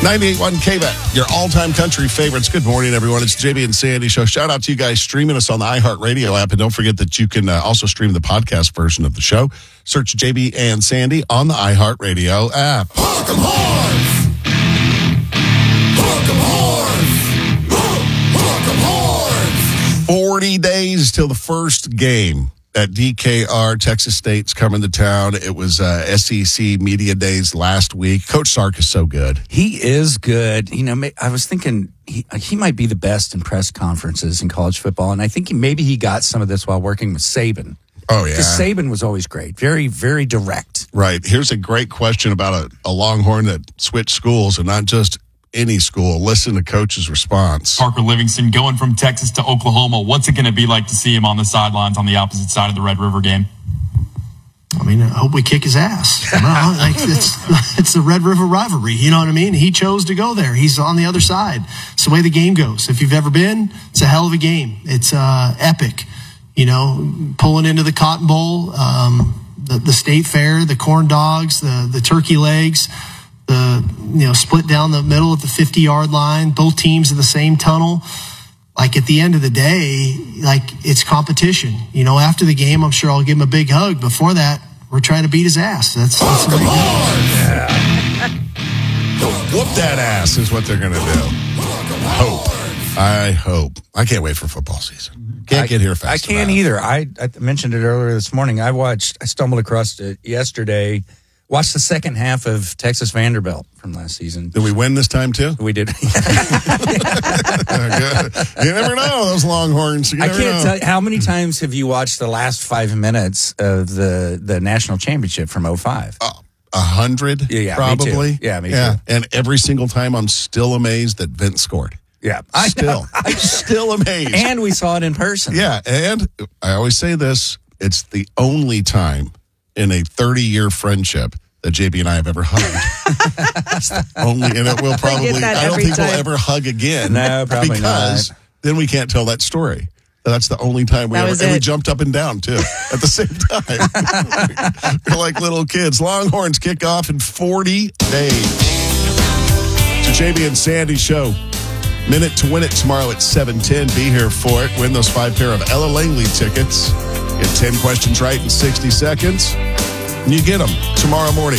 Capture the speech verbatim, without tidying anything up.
ninety-eight point one K B E T, your all-time country favorites. Good morning, everyone. It's J B and Sandy Show. Shout out to you guys streaming us on the iHeartRadio app. And don't forget that you can uh, also stream the podcast version of the show. Search J B and Sandy on the iHeartRadio app. Hook 'em horns! Hook 'em horns! Hook 'em horns! forty days till the first game at D K R. Texas State's coming to town. It was uh, S E C Media Days last week. Coach Sark is so good. He is good. You know, I was thinking he, he might be the best in press conferences in college football, and I think he, maybe he got some of this while working with Saban. Oh, yeah. Because Saban was always great. Very, very direct. Right. Here's a great question about a, a Longhorn that switched schools, and not just any school. Listen to Coach's response. Parker Livingston going from Texas to Oklahoma. What's it going to be like to see him on the sidelines on the opposite side of the Red River game? I mean, I hope we kick his ass. You know, like it's, it's the Red River rivalry. You know what I mean? He chose to go there. He's on the other side. It's the way the game goes. If you've ever been, it's a hell of a game. It's uh, epic. You know, pulling into the Cotton Bowl, um, the, the State Fair, the corn dogs, the, the turkey legs, the, you know, split down the middle at the fifty-yard line, both teams in the same tunnel. Like, at the end of the day, like, it's competition. You know, after the game, I'm sure I'll give him a big hug. Before that, we're trying to beat his ass. That's, that's what we Yeah. Whoop that ass is what they're going to do. Hope. I hope. I can't wait for football season. Can't I, get here fast I can't enough. either. I, I mentioned it earlier this morning. I watched, I stumbled across it yesterday. Watched the second half of Texas Vanderbilt from last season. Did we win this time, too? We did. You never know, those Longhorns. You I never can't know. tell you, how many times have you watched the last five minutes of the, the national championship from oh five? Uh, A hundred, Yeah, yeah, me probably. too. Yeah, me yeah. too. And every single time, I'm still amazed that Vince scored. Yeah. I still, I'm still amazed. And we saw it in person. Yeah, and I always say this, it's the only time in a thirty-year friendship that J B and I have ever hugged. Only, and it will probably, that I don't every think time. we'll ever hug again. No, probably because not. then we can't tell that story. That's the only time we That ever, was and we it. jumped up and down too at the same time. We're like little kids. Longhorns kick off in forty days. It's a J B and Sandy show. Minute to win it tomorrow at seven ten. Be here for it. Win those five pair of Ella Langley tickets. Get ten questions right in sixty seconds. And you get them tomorrow morning.